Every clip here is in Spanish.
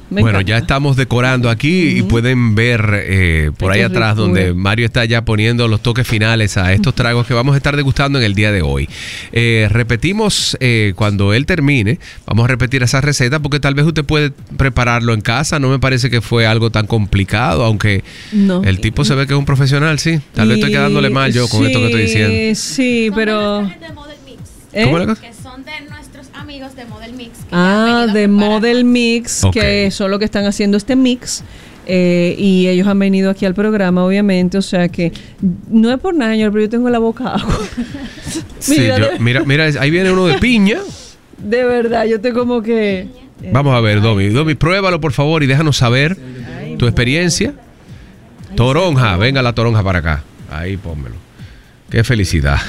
Bueno, ya estamos decorando aquí y pueden ver por ahí atrás donde Mario está ya poniendo los toques finales a estos tragos que vamos a estar degustando en el día de hoy. Repetimos cuando él termine, vamos a repetir esa receta porque tal vez usted puede prepararlo en casa. No me parece que fue algo tan complicado, aunque el tipo se ve que es un profesional, sí. Tal vez estoy quedándole mal yo con esto que estoy diciendo. Sí, pero... ¿Cómo la cosa? Que son de nuestros amigos de Model Mix. De Model Mix, que son los que están haciendo este mix. Y ellos han venido aquí al programa, obviamente. O sea que no es por nada, señor, pero yo tengo la boca agua. Mira, ahí viene uno de piña. De verdad, yo estoy como que... Vamos a ver, Domi, pruébalo por favor y déjanos saber tu experiencia. Toronja, venga la toronja para acá. Ahí, pónmelo. Qué felicidad.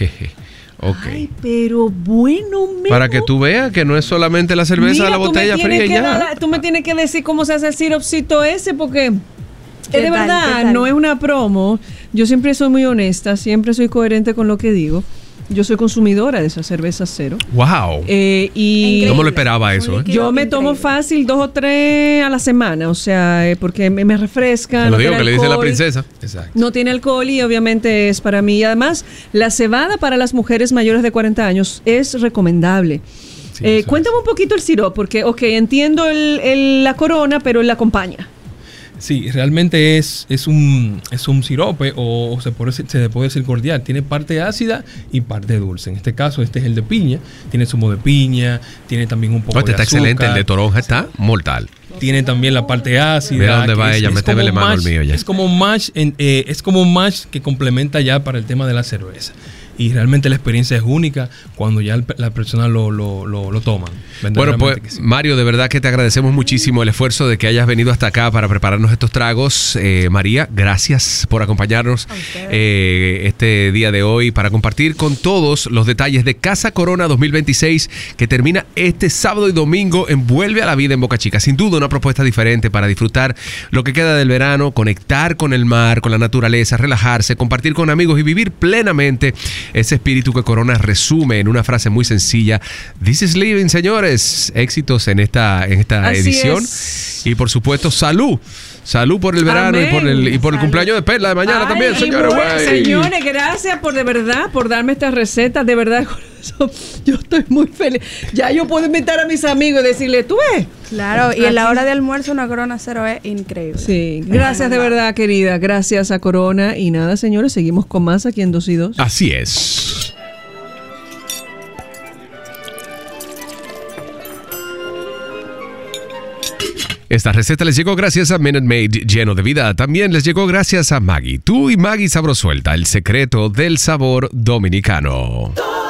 Ay, pero bueno, para que tú veas que no es solamente la cerveza de la botella fría y ya. Tú me tienes que decir cómo se hace el siropcito ese, porque es de verdad, no es una promo. Yo siempre soy muy honesta, siempre soy coherente con lo que digo. Yo soy consumidora de esa cerveza cero. ¡Wow! Y no me lo esperaba eso, Yo me tomo fácil 2 o 3 a la semana, o sea, porque me refresca. Te lo digo que le dice la princesa. Exacto. No tiene alcohol y obviamente es para mí. Y además, la cebada para las mujeres mayores de 40 años es recomendable. Sí, cuéntame un poquito el sirope, porque, entiendo la corona, pero él la acompaña. Sí, realmente es un sirope o se le puede decir cordial. Tiene parte ácida y parte dulce. En este caso, este es el de piña. Tiene zumo de piña, tiene también un poco de azúcar. Está excelente, el de toronja está mortal. Tiene también la parte ácida. Mira dónde va ella, méteme la mano al mío ya. Es como un mash que complementa ya para el tema de la cerveza. Y realmente la experiencia es única cuando ya la persona lo toman. Bueno, pues sí. Mario, de verdad que te agradecemos muchísimo el esfuerzo de que hayas venido hasta acá para prepararnos estos tragos. María, gracias por acompañarnos este día de hoy para compartir con todos los detalles de Casa Corona 2026 que termina este sábado y domingo. Envuelve a la vida en Boca Chica. Sin duda una propuesta diferente para disfrutar lo que queda del verano, conectar con el mar, con la naturaleza, relajarse, compartir con amigos y vivir plenamente ese espíritu que Corona resume en una frase muy sencilla. This is living, señores. Éxitos en esta edición. Y por supuesto, salud. Salud por el verano y por el cumpleaños de Perla de mañana también, señores. Señores, gracias por darme esta receta. De verdad, yo estoy muy feliz. Ya yo puedo invitar a mis amigos y decirle, ¿tú ves? Claro, y en la hora de almuerzo una Corona Cero es increíble. Sí, gracias de verdad, querida. Gracias a Corona. Y nada, señores, seguimos con más aquí en 2 y 2. Así es. Esta receta les llegó gracias a Minute Maid lleno de vida. También les llegó gracias a Maggi. Tú y Maggi Sabrosuelta, el secreto del sabor dominicano.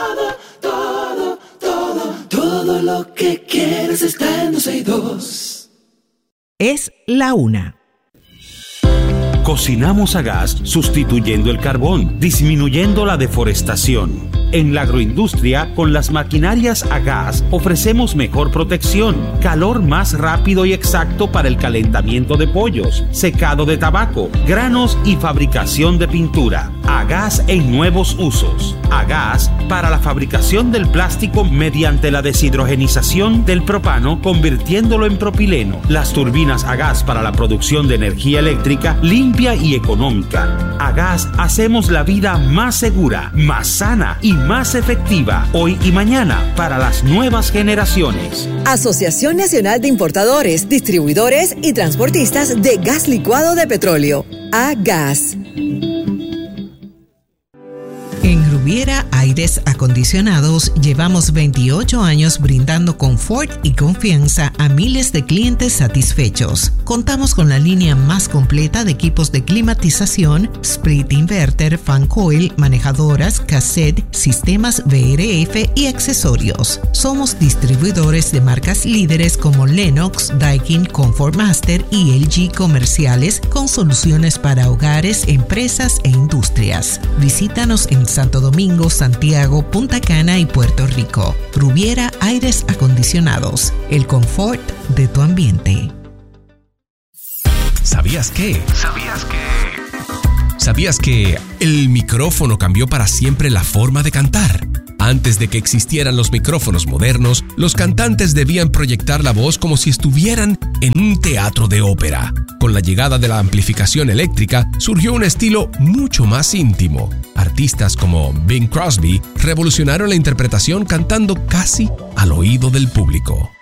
Todo lo que quieres está en 2 y 2. Es la 1. Cocinamos a gas sustituyendo el carbón, disminuyendo la deforestación. En la agroindustria, con las maquinarias a gas, ofrecemos mejor protección, calor más rápido y exacto para el calentamiento de pollos, secado de tabaco, granos y fabricación de pintura. A gas en nuevos usos. A gas para la fabricación del plástico mediante la deshidrogenización del propano, convirtiéndolo en propileno. Las turbinas a gas para la producción de energía eléctrica limpia y económica. A gas hacemos la vida más segura, más sana y más efectiva hoy y mañana para las nuevas generaciones. Asociación Nacional de Importadores, Distribuidores y Transportistas de Gas Licuado de Petróleo. A-Gas. En Rubiera Aires Acondicionados llevamos 28 años brindando confort y confianza a miles de clientes satisfechos. Contamos con la línea más completa de equipos de climatización, split inverter, fan coil, manejadoras, cassette, sistemas VRF y accesorios. Somos distribuidores de marcas líderes como Lennox, Daikin, Comfort Master y LG comerciales con soluciones para hogares, empresas e industrias. Visítanos en Santo Domingo, Santiago, Punta Cana y Puerto Rico. Rubiera Aires Acondicionados, el confort de tu ambiente. ¿Sabías qué? ¿Sabías que el micrófono cambió para siempre la forma de cantar? Antes de que existieran los micrófonos modernos, los cantantes debían proyectar la voz como si estuvieran en un teatro de ópera. Con la llegada de la amplificación eléctrica, surgió un estilo mucho más íntimo. Artistas como Bing Crosby revolucionaron la interpretación cantando casi al oído del público.